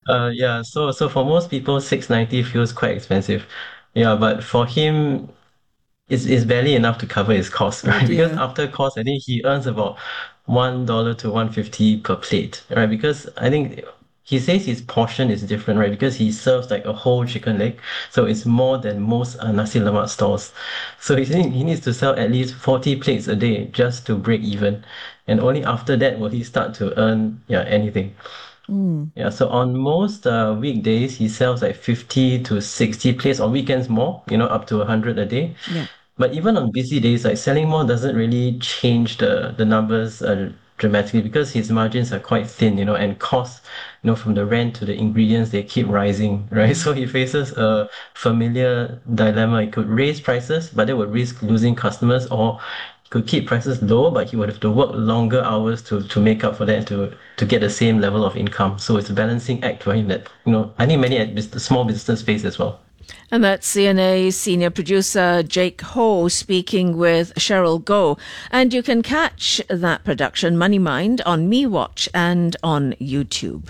Yeah, so for most people, 690 feels quite expensive. Yeah, but for him, it's barely enough to cover his costs, Oh right? Because dear. after cost, I think he earns about $1 to 150 per plate, right? Because I think he says his portion is different, right? Because he serves like a whole chicken leg, so it's more than most nasi lemak stalls. So he needs to sell at least 40 plates a day just to break even, and only after that will he start to earn anything. Mm, Yeah, so on most weekdays, he sells like 50 to 60 plates, on weekends more, up to 100 a day. yeah. But even on busy days, like selling more doesn't really change the numbers dramatically because his margins are quite thin, and costs, from the rent to the ingredients, they keep rising, right? Mm. So he faces a familiar dilemma. He could raise prices, but that would risk losing customers, or he could keep prices low, but he would have to work longer hours to make up for that, to get the same level of income. So it's a balancing act for him that, I think many at small business face as well. And that's CNA senior producer Jake Ho speaking with Cheryl Go. And you can catch that production, Money Mind, on MeWatch and on YouTube.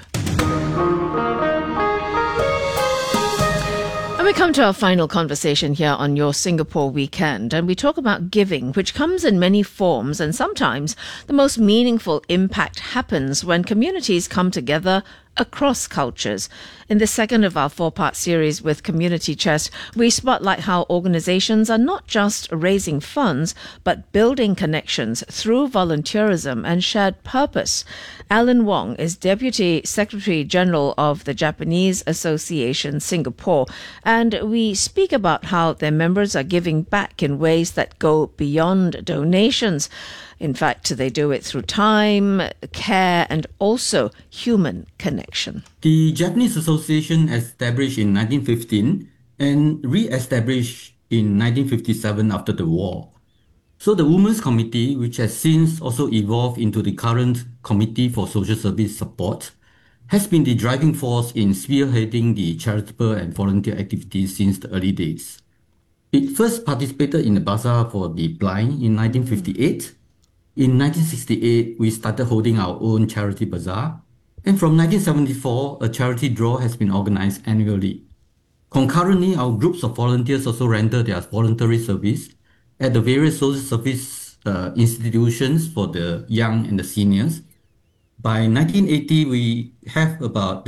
And we come to our final conversation here on your Singapore weekend, and we talk about giving, which comes in many forms, and sometimes the most meaningful impact happens when communities come together across cultures. In the second of our four-part series with Community Chest, we spotlight how organizations are not just raising funds, but building connections through volunteerism and shared purpose. Alan Wong is Deputy Secretary General of the Japanese Association Singapore, and we speak about how their members are giving back in ways that go beyond donations. In fact, they do it through time, care, and also human connection. The Japanese Association established in 1915 and re-established in 1957 after the war. So the Women's Committee, which has since also evolved into the current Committee for Social Service Support, has been the driving force in spearheading the charitable and volunteer activities since the early days. It first participated in the Bazaar for the Blind in 1958. In 1968, we started holding our own charity bazaar, and from 1974, a charity draw has been organized annually. Concurrently, our groups of volunteers also render their voluntary service at the various social service institutions for the young and the seniors. By 1980, we have about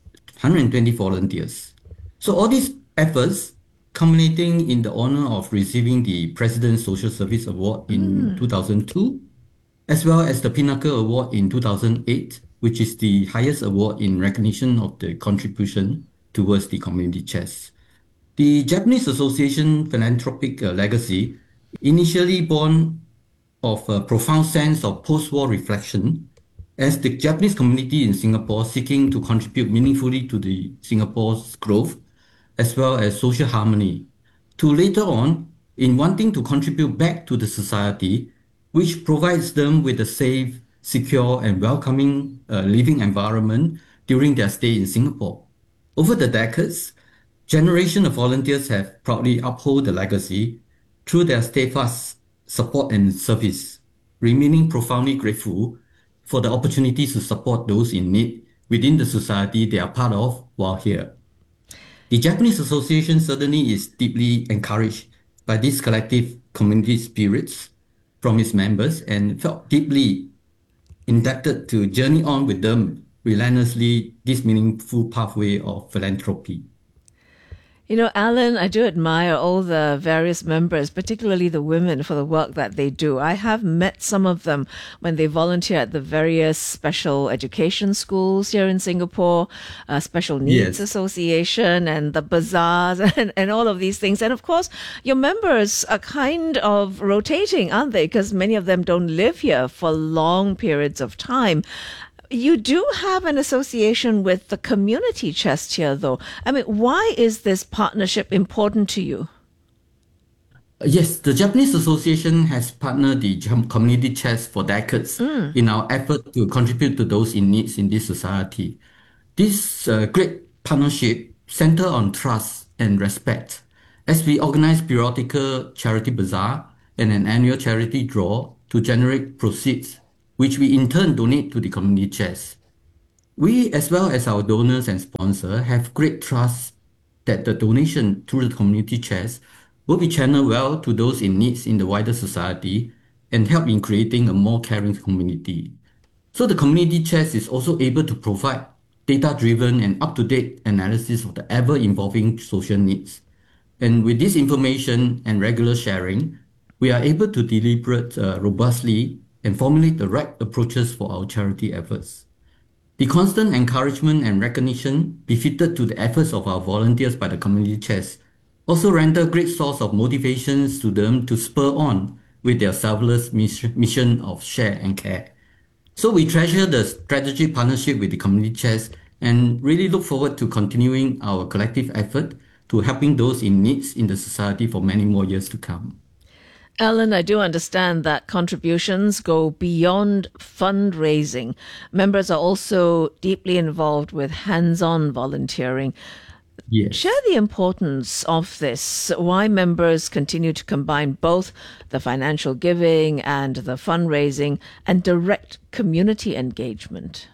120 volunteers. So all these efforts culminating in the honor of receiving the President's Social Service Award in 2002, as well as the Pinnacle Award in 2008, which is the highest award in recognition of the contribution towards the community chest. The Japanese Association philanthropic legacy, initially born of a profound sense of post-war reflection, as the Japanese community in Singapore seeking to contribute meaningfully to the Singapore's growth, as well as social harmony, to later on in wanting to contribute back to the society, which provides them with a safe, secure, and welcoming living environment during their stay in Singapore. Over the decades, generations of volunteers have proudly upheld the legacy through their steadfast support and service, remaining profoundly grateful for the opportunities to support those in need within the society they are part of while here. The Japanese Association certainly is deeply encouraged by these collective community spirits from its members and felt deeply indebted to journey on with them relentlessly this meaningful pathway of philanthropy. You know, Alan, I do admire all the various members, particularly the women, for the work that they do. I have met some of them when they volunteer at the various special education schools here in Singapore, Special Needs Yes. Association, and the bazaars, and all of these things. And of course, your members are kind of rotating, aren't they? Because many of them don't live here for long periods of time. You do have an association with the community chest here, though. I mean, why is this partnership important to you? Yes, the Japanese Association has partnered the community chest for decades in our effort to contribute to those in needs in this society. This great partnership center on trust and respect as we organize periodical charity bazaar and an annual charity draw to generate proceeds, which we in turn donate to the community chest. We, as well as our donors and sponsors, have great trust that the donation through the community chest will be channeled well to those in needs in the wider society and help in creating a more caring community. So the community chest is also able to provide data-driven and up-to-date analysis of the ever-evolving social needs. And with this information and regular sharing, we are able to deliberate robustly and formulate the right approaches for our charity efforts. The constant encouragement and recognition befitted to the efforts of our volunteers by the community chest also render great source of motivations to them to spur on with their selfless mission of share and care. So we treasure the strategic partnership with the community chest and really look forward to continuing our collective effort to helping those in needs in the society for many more years to come. Alan, I do understand that contributions go beyond fundraising. Members are also deeply involved with hands-on volunteering. Share Yes. the importance of this, why members continue to combine both the financial giving and the fundraising and direct community engagement.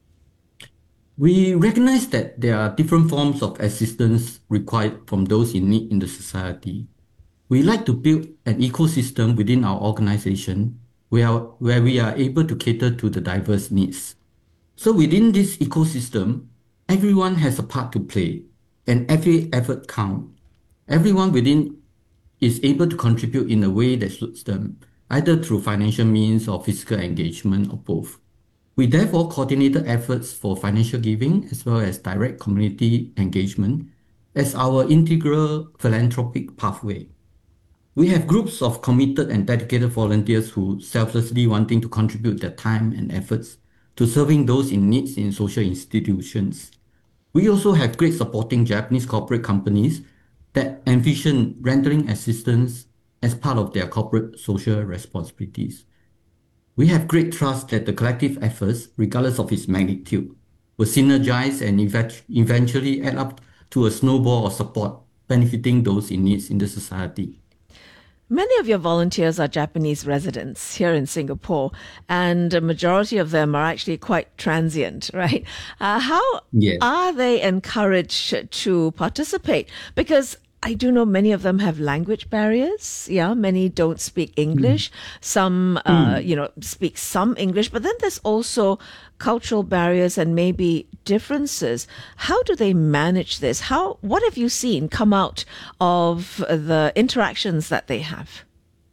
We recognize that there are different forms of assistance required from those in need in the society. We like to build an ecosystem within our organization where we are able to cater to the diverse needs. So within this ecosystem, everyone has a part to play and every effort counts. Everyone within is able to contribute in a way that suits them, either through financial means or physical engagement or both. We therefore coordinated efforts for financial giving as well as direct community engagement as our integral philanthropic pathway. We have groups of committed and dedicated volunteers who selflessly wanting to contribute their time and efforts to serving those in needs in social institutions. We also have great supporting Japanese corporate companies that envision rendering assistance as part of their corporate social responsibilities. We have great trust that the collective efforts, regardless of its magnitude, will synergize and eventually add up to a snowball of support benefiting those in needs in the society. Many of your volunteers are Japanese residents here in Singapore, and a majority of them are actually quite transient, right? How Yes. are they encouraged to participate? Because I do know many of them have language barriers. Yeah, many don't speak Mm. English. Some, Mm. speak some English, but then there's also cultural barriers and maybe differences. How do they manage this? What have you seen come out of the interactions that they have?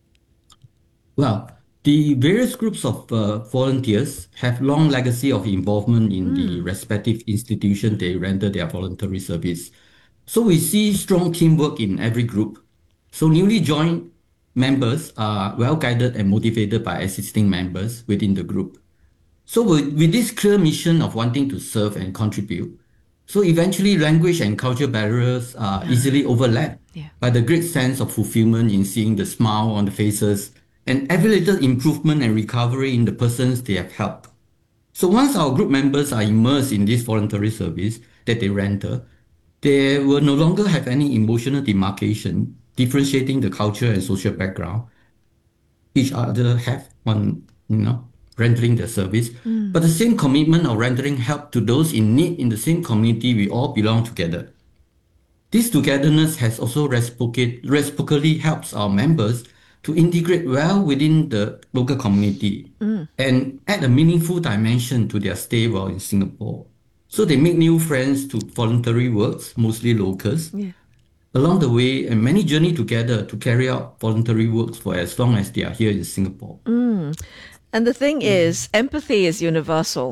Well, the various groups of volunteers have long legacy of involvement in the respective institution they render their voluntary service. So we see strong teamwork in every group. So newly joined members are well guided and motivated by existing members within the group. So with this clear mission of wanting to serve and contribute, so eventually language and cultural barriers are easily overlapped Yeah. by the great sense of fulfillment in seeing the smile on the faces and every little improvement and recovery in the persons they have helped. So once our group members are immersed in this voluntary service that they render, they will no longer have any emotional demarcation differentiating the culture and social background each other have on, rendering the service, but the same commitment of rendering help to those in need in the same community we all belong together. This togetherness has also reciprocally helps our members to integrate well within the local community and add a meaningful dimension to their stay while in Singapore. So they make new friends to voluntary works, mostly locals, Yeah. along the way, and many journey together to carry out voluntary works for as long as they are here in Singapore. And the thing is, empathy is universal.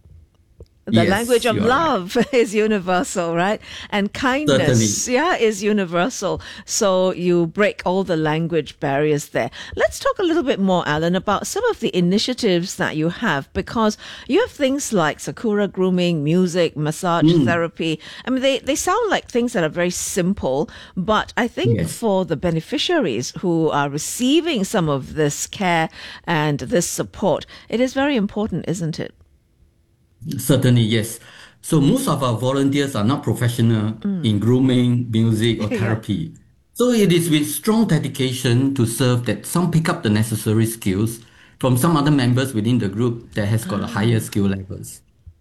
The language Yes, of you are right. love is universal, right? And Certainly. kindness, yeah, is universal. So you break all the language barriers there. Let's talk a little bit more, Alan, about some of the initiatives that you have, because you have things like Sakura grooming, music, massage therapy. I mean, they sound like things that are very simple, but I think Yes. for the beneficiaries who are receiving some of this care and this support, it is very important, isn't it? Certainly, yes. So most of our volunteers are not professional in grooming, music, or Yeah. therapy. So it is with strong dedication to serve that some pick up the necessary skills from some other members within the group that has got a higher skill levels.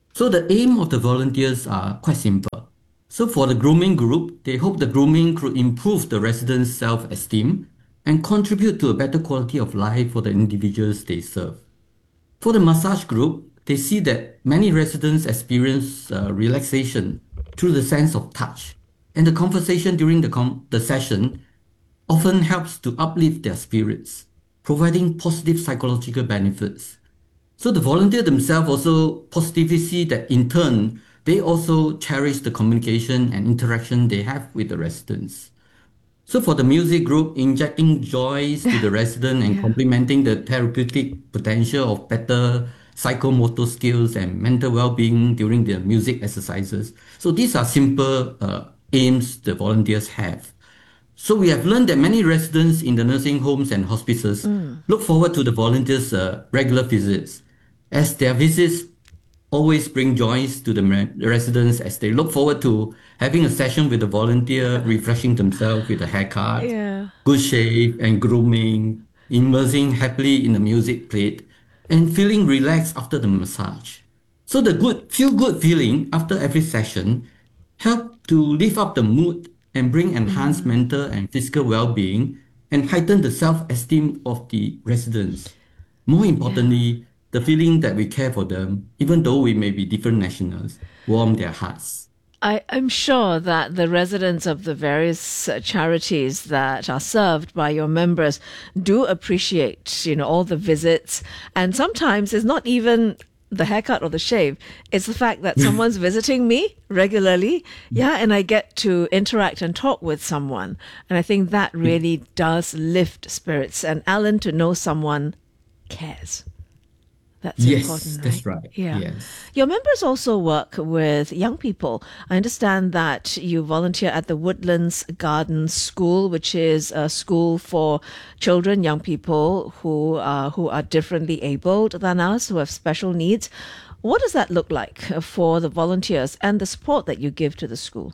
So the aim of the volunteers are quite simple. So for the grooming group, they hope the grooming could improve the residents' self-esteem and contribute to a better quality of life for the individuals they serve. For the massage group, they see that many residents experience relaxation through the sense of touch, and the conversation during the session often helps to uplift their spirits, providing positive psychological benefits. So the volunteer themselves also positively see that in turn, they also cherish the communication and interaction they have with the residents. So for the music group, injecting joys to the resident and Yeah. complementing the therapeutic potential of better psychomotor skills and mental well-being during their music exercises. So these are simple aims the volunteers have. So we have learned that many residents in the nursing homes and hospices look forward to the volunteers' regular visits, as their visits always bring joys to the residents as they look forward to having a session with a volunteer, refreshing themselves with a haircut, Yeah. good shave, and grooming, immersing happily in the music played, and feeling relaxed after the massage. So the feel good feeling after every session help to lift up the mood and bring enhanced mental and physical well-being and heighten the self-esteem of the residents. More Yeah. importantly, the feeling that we care for them, even though we may be different nationals, warm their hearts. I'm sure that the residents of the various charities that are served by your members do appreciate, all the visits. And sometimes it's not even the haircut or the shave. It's the fact that someone's visiting me regularly. Yeah. And I get to interact and talk with someone. And I think that really does lift spirits. And Alan, to know someone cares. That's Yes, important, right? that's right. Yeah. Yes. Your members also work with young people. I understand that you volunteer at the Woodlands Garden School, which is a school for children, young people who are differently abled than us, who have special needs. What does that look like for the volunteers and the support that you give to the school?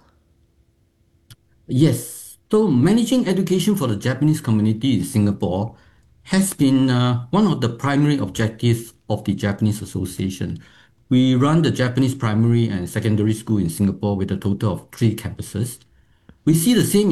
Yes. So managing education for the Japanese community in Singapore has been one of the primary objectives of the Japanese Association. We run the Japanese primary and secondary school in Singapore with a total of 3 campuses. We see the same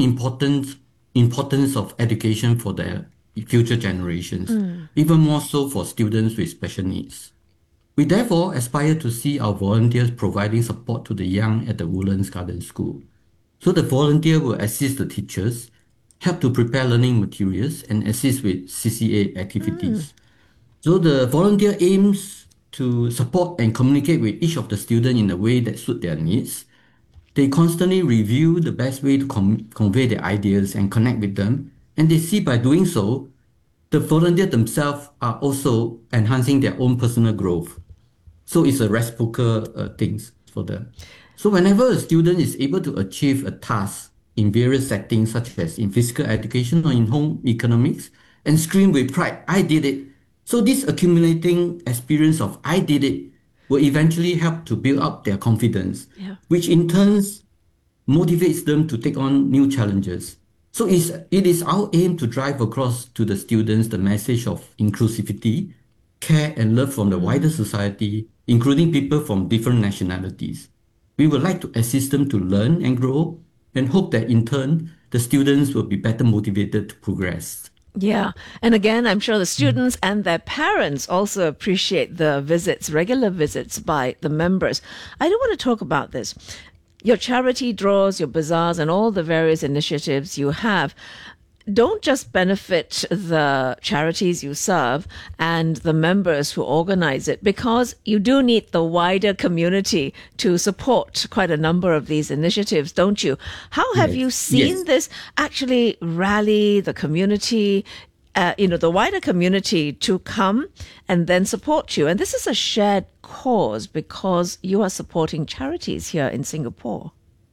importance of education for the future generations, even more so for students with special needs. We therefore aspire to see our volunteers providing support to the young at the Woodlands Garden School. So the volunteer will assist the teachers, help to prepare learning materials, and assist with CCA activities. So the volunteer aims to support and communicate with each of the students in a way that suit their needs. They constantly review the best way to convey their ideas and connect with them, and they see by doing so, the volunteers themselves are also enhancing their own personal growth. So it's a reciprocal things for them. So whenever a student is able to achieve a task in various settings, such as in physical education or in home economics, and scream with pride, I did it. So this accumulating experience of I did it will eventually help to build up their confidence, Yeah. which in turn motivates them to take on new challenges. So it is our aim to drive across to the students the message of inclusivity, care, and love from the wider society, including people from different nationalities. We would like to assist them to learn and grow and hope that in turn, the students will be better motivated to progress. Yeah. And again, I'm sure the students and their parents also appreciate the visits, regular visits by the members. I do want to talk about this. Your charity draws, your bazaars, and all the various initiatives you have don't just benefit the charities you serve and the members who organize it, because you do need the wider community to support quite a number of these initiatives, don't you? How have you Yes, seen yes. this actually rally the community, the wider community to come and then support you? And this is a shared cause because you are supporting charities here in Singapore.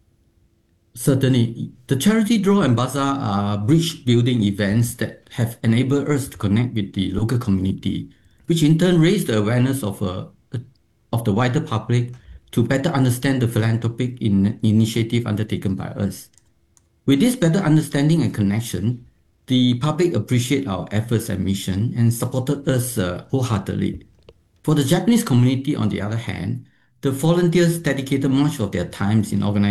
Certainly, the charity draw and bazaar are bridge building events that have enabled us to connect with the local community, which in turn raise the awareness of the wider public to better understand the philanthropic initiative undertaken by us. With this better understanding and connection, the public appreciate our efforts and mission and supported us wholeheartedly. For the Japanese community, on the other hand, The volunteers dedicated much of their times in organizing